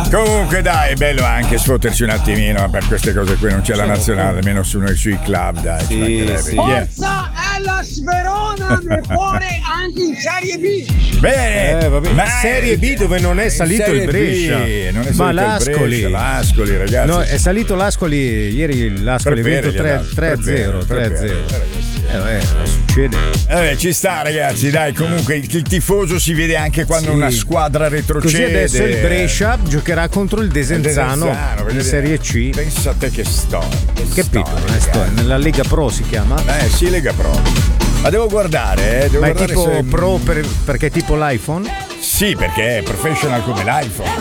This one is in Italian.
Comunque dai, è bello anche sfotterci un attimino per queste cose qui, non c'è la nazionale, almeno sui club, dai. Sì. Forza Hellas Verona nel cuore anche in Serie B. Bene, ma Serie B dove non è salito il Brescia. Non è salito Ma l'Ascoli, ragazzi. No, è salito l'Ascoli, ieri l'Ascoli ha vinto 3-0. Succede. Ci sta, ragazzi, dai, comunque il tifoso si vede anche quando una squadra retrocede. Così adesso il Brescia giocherà contro il Desenzano in Serie C. Pensa a te che storia. Capito? Nella Lega Pro si chiama? Sì, Lega Pro. Ma devo guardare, Ma è tipo Pro perché è tipo l'iPhone? Sì, perché è professional come l'iPhone.